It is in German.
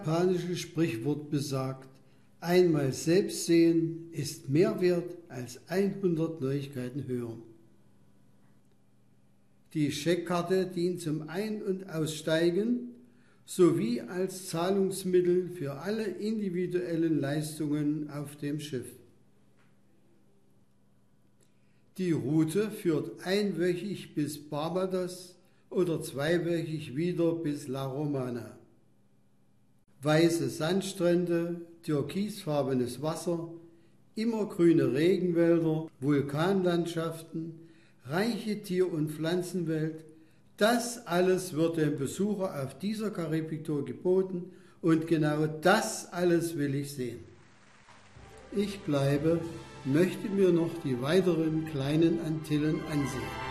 Japanische Sprichwort besagt, einmal selbst sehen ist mehr wert als 100 Neuigkeiten hören. Die Scheckkarte dient zum Ein- und Aussteigen sowie als Zahlungsmittel für alle individuellen Leistungen auf dem Schiff. Die Route führt einwöchig bis Barbados oder zweiwöchig wieder bis La Romana. Weiße Sandstrände, türkisfarbenes Wasser, immergrüne Regenwälder, Vulkanlandschaften, reiche Tier- und Pflanzenwelt, das alles wird dem Besucher auf dieser Karibiktour geboten und genau das alles will ich sehen. Ich bleibe, möchte mir noch die weiteren kleinen Antillen ansehen.